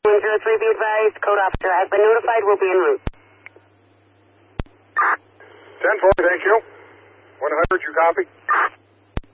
103, be advised. Code officer has been notified. Will be en route. 10-4, thank you. 100, you copy?